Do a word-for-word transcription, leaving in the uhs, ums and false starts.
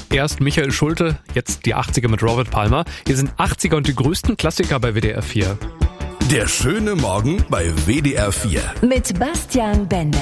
Erst Michael Schulte, jetzt die achtziger mit Robert Palmer. Hier sind achtziger und die größten Klassiker bei W D R vier. Der schöne Morgen bei W D R vier. Mit Bastian Bender.